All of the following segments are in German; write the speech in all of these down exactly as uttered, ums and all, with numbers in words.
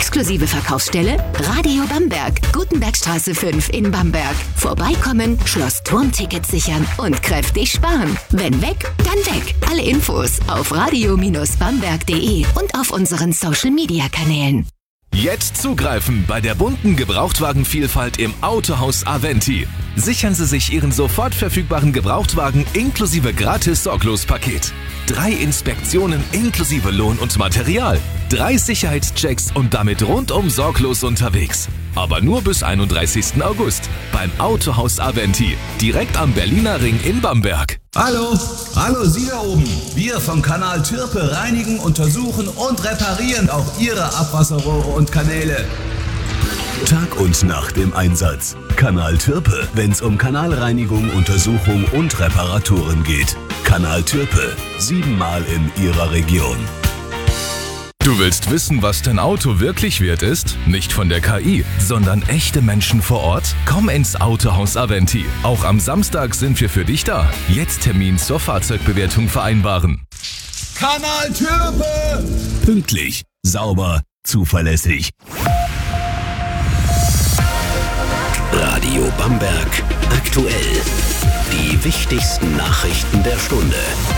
Exklusive Verkaufsstelle Radio Bamberg, Gutenbergstraße fünf in Bamberg. Vorbeikommen, Schloss Turmtickets sichern und kräftig sparen. Wenn weg, dann weg. Alle Infos auf radio Bindestrich bamberg punkt de und auf unseren Social-Media-Kanälen. Jetzt zugreifen bei der bunten Gebrauchtwagenvielfalt im Autohaus Aventi. Sichern Sie sich Ihren sofort verfügbaren Gebrauchtwagen inklusive Gratis-Sorglos-Paket. Drei Inspektionen inklusive Lohn und Material. Drei Sicherheitschecks und damit rundum sorglos unterwegs. Aber nur bis einunddreißigsten August beim Autohaus Aventi, direkt am Berliner Ring in Bamberg. Hallo, hallo Sie da oben. Wir vom Kanal Türpe reinigen, untersuchen und reparieren auch Ihre Abwasserrohre und Kanäle. Tag und Nacht im Einsatz. Kanal Türpe, wenn's um Kanalreinigung, Untersuchung und Reparaturen geht. Kanal Türpe, siebenmal in Ihrer Region. Du willst wissen, was dein Auto wirklich wert ist? Nicht von der K I, sondern echte Menschen vor Ort? Komm ins Autohaus Aventi. Auch am Samstag sind wir für dich da. Jetzt Termin zur Fahrzeugbewertung vereinbaren. Kanal Türpe! Pünktlich, sauber, zuverlässig. Radio Bamberg. Aktuell. Die wichtigsten Nachrichten der Stunde.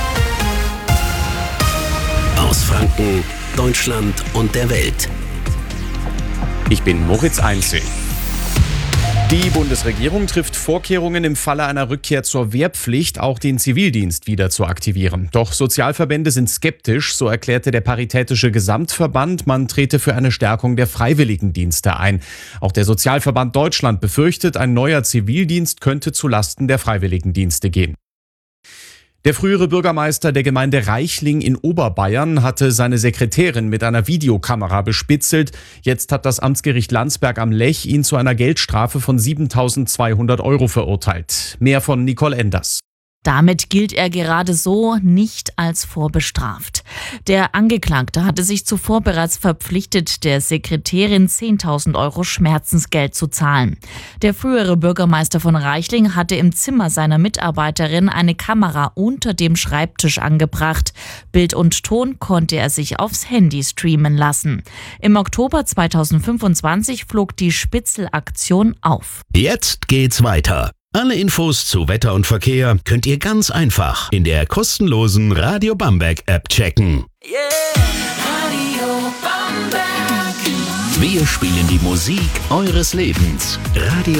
Aus Franken, Deutschland und der Welt. Ich bin Moritz Einzig. Die Bundesregierung trifft Vorkehrungen, im Falle einer Rückkehr zur Wehrpflicht auch den Zivildienst wieder zu aktivieren. Doch Sozialverbände sind skeptisch, so erklärte der Paritätische Gesamtverband, man trete für eine Stärkung der Freiwilligendienste ein. Auch der Sozialverband Deutschland befürchtet, ein neuer Zivildienst könnte zulasten der Freiwilligendienste gehen. Der frühere Bürgermeister der Gemeinde Reichling in Oberbayern hatte seine Sekretärin mit einer Videokamera bespitzelt. Jetzt hat das Amtsgericht Landsberg am Lech ihn zu einer Geldstrafe von siebentausendzweihundert Euro verurteilt. Mehr von Nicole Enders. Damit gilt er gerade so nicht als vorbestraft. Der Angeklagte hatte sich zuvor bereits verpflichtet, der Sekretärin zehntausend Euro Schmerzensgeld zu zahlen. Der frühere Bürgermeister von Reichling hatte im Zimmer seiner Mitarbeiterin eine Kamera unter dem Schreibtisch angebracht. Bild und Ton konnte er sich aufs Handy streamen lassen. Im Oktober zweitausendfünfundzwanzig flog die Spitzelaktion auf. Jetzt geht's weiter. Alle Infos zu Wetter und Verkehr könnt ihr ganz einfach in der kostenlosen Radio Bamberg App checken. Yeah, Radio Bamberg. Wir spielen die Musik eures Lebens. Radio